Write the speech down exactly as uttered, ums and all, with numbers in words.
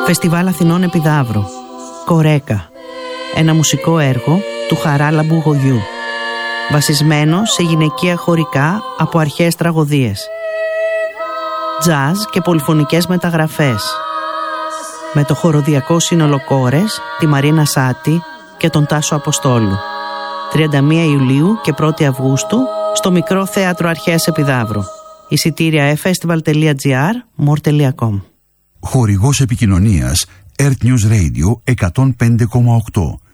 Φεστιβάλ Αθηνών Επιδαύρου. Κορέκα. Ένα μουσικό έργο του Χαράλαμπου Γογιού, βασισμένο σε γυναικεία χωρικά από αρχαίες τραγωδίες. Τζαζ και πολυφωνικές μεταγραφές. Με το χοροδιακό σύνολο Κόρες, τη Μαρίνα Σάτη και τον Τάσο Αποστόλου. τριάντα μία Ιουλίου και πρώτη Αυγούστου στο Μικρό Θέατρο Αρχαίας Επιδαύρου. Εισιτήρια e-festival τελεία gr, more τελεία com. Χορηγός επικοινωνίας Earth News Radio εκατόν πέντε κόμμα οκτώ.